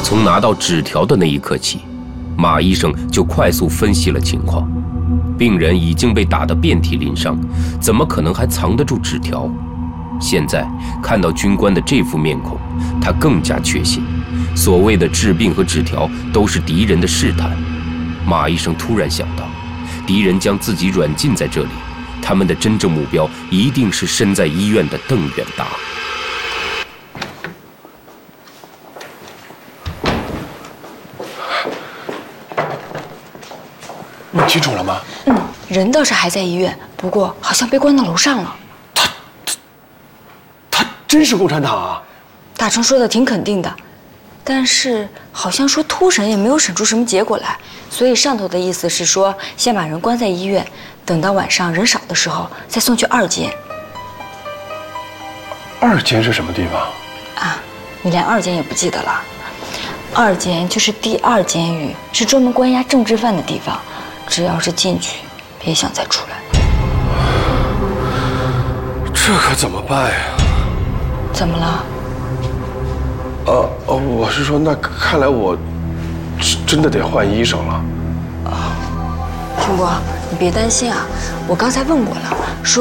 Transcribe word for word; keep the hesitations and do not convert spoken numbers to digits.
从拿到纸条的那一刻起，马医生就快速分析了情况。病人已经被打得遍体鳞伤，怎么可能还藏得住纸条？现在看到军官的这副面孔，他更加确信，所谓的治病和纸条都是敌人的试探。马医生突然想到，敌人将自己软禁在这里，他们的真正目标一定是身在医院的邓远达。 问清楚了吗？ 嗯，人倒是还在医院，不过好像被关到楼上了。 他他他真是共产党啊！ 大成说的挺肯定的，但是好像说突审也没有审出什么结果来，所以上头的意思是说，先把人关在医院，等到晚上人少的时候再送去二监。 二监是什么地方？ 啊，你连二监也不记得了？二监就是第二监狱，是专门关押政治犯的地方。只要是进去，别想再出来。 这可怎么办呀？ 怎么了？ 呃哦，我是说，那看来我真的得换医生了。 啊，春波，你别担心啊，我刚才问过了，说。